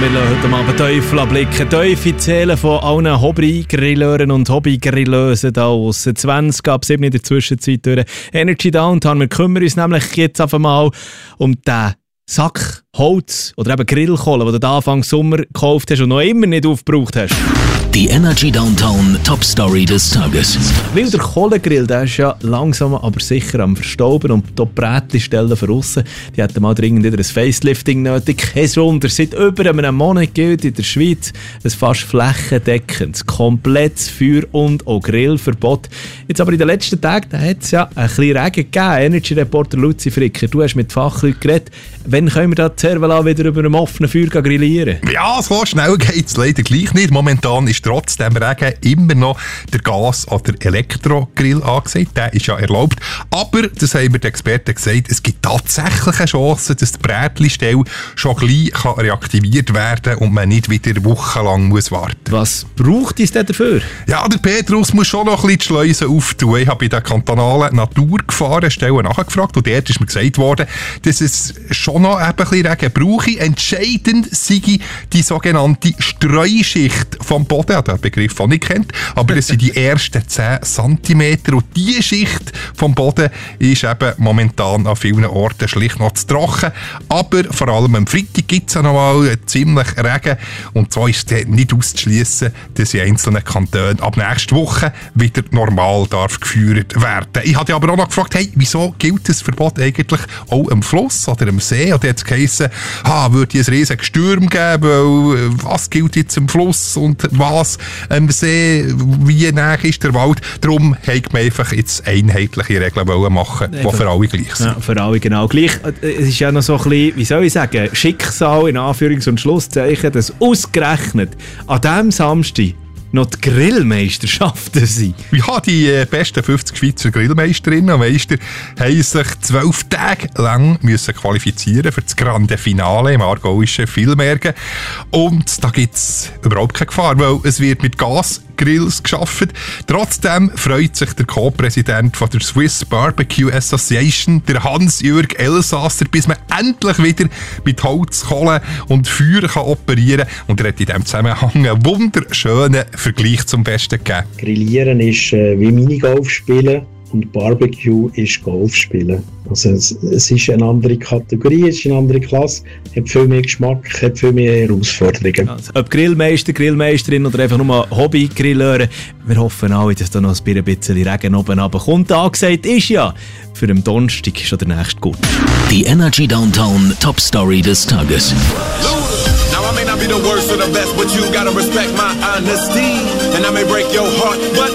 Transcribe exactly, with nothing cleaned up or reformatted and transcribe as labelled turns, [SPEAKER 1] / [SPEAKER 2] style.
[SPEAKER 1] wir lassen heute Abend Teufel anblicken. Teufel zählen von allen Hobby-Grilleuren und Hobby-Grilleusen da aus. zwanzig ab sieben in der Zwischenzeit durch Energy Downtown. Wir kümmern uns nämlich jetzt einfach mal um den Sack Holz oder eben Grillkohle, den du Anfang Sommer gekauft hast und noch immer nicht aufgebraucht hast.
[SPEAKER 2] Die Energy Downtown Top Story des Tages.
[SPEAKER 1] Weil der Kohlegrill, der ist ja langsam aber sicher am Verstauben und die Brätli-Stellen von aussen, die hätten mal dringend wieder ein Facelifting nötig. Kein Wunder, seit über einem Monat gilt in der Schweiz ein fast flächendeckendes, komplettes Feuer- und auch Grillverbot. Jetzt aber in den letzten Tagen hat es ja ein bisschen Regen gegeben. Energy-Reporter Luzi Fricker, du hast mit Fachleuten geredet. Wann können wir da die Cervela wieder über einem offenen Feuer grillieren?
[SPEAKER 3] Ja, so schnell geht es leider gleich nicht. Momentan ist trotz dem Regen immer noch der Gas- oder Elektrogrill angesagt. Der ist ja erlaubt. Aber, das haben mir die Experten gesagt, es gibt tatsächlich eine Chance, dass die Brätli-Stelle schon gleich kann reaktiviert werden kann und man nicht wieder wochenlang muss warten.
[SPEAKER 1] Was braucht es denn dafür?
[SPEAKER 3] Ja, der Petrus muss schon noch ein bisschen die Schleusen auftun. Ich habe bei der kantonalen Naturgefahrenstelle nachgefragt und dort ist mir gesagt worden, dass es schon noch ein bisschen Regen brauche. Entscheidend sei die sogenannte Streuschicht vom Boden. Ich habe den Begriff auch nicht kennt, aber das sind die ersten zehn Zentimeter und diese Schicht vom Boden ist eben momentan an vielen Orten schlicht noch zu trocken. Aber vor allem am Freitag gibt es ja noch mal ziemlich Regen und so ist es nicht auszuschließen, dass in einzelnen Kantonen ab nächster Woche wieder normal darf geführt werden. Ich hatte aber auch noch gefragt, hey, wieso gilt das Verbot eigentlich auch am Fluss oder am See? Und jetzt geheißen, ah, würde es ein riesiges Sturm geben, weil was gilt jetzt am Fluss und was am See, wie nah ist der Wald. Darum wollten wir einfach jetzt einheitliche Regeln machen, die für alle gleich sind.
[SPEAKER 1] Ja, für alle genau gleich. Es ist ja noch so ein bisschen, wie soll ich sagen, Schicksal in Anführungs- und Schlusszeichen, dass ausgerechnet an diesem Samstag noch die Grillmeisterschaften sind.
[SPEAKER 3] Ja, die äh, besten fünfzig Schweizer Grillmeisterinnen und Meister haben sich zwölf Tage lang müssen qualifizieren für das Grande Finale im aargauischen Vilmergen. Und da gibt es überhaupt keine Gefahr, weil es wird mit Gasgrills geschaffen. Trotzdem freut sich der Co-Präsident von der Swiss Barbecue Association, der Hans-Jürg Elsasser, bis man endlich wieder mit Holz, Kohle und Feuer kann operieren kann. Und er hat in diesem Zusammenhang einen wunderschönen Vergleich zum Besten gegeben.
[SPEAKER 4] Grillieren ist äh, wie Minigolf spielen und Barbecue ist Golf spielen. Also es, es ist eine andere Kategorie, es ist eine andere Klasse, hat viel mehr Geschmack, hat viel mehr Herausforderungen.
[SPEAKER 1] Also, ob Grillmeister, Grillmeisterin oder einfach nur Hobby-Grilleure, wir hoffen alle, dass da noch ein bisschen Regen oben runterkommt. Angesagt ist ja, für den Donnerstag schon der nächste gut.
[SPEAKER 2] Die Energy Downtown Top Story des Tages.
[SPEAKER 5] Now I may not be the worst or the best, but you gotta respect my honesty. And I may break your heart, but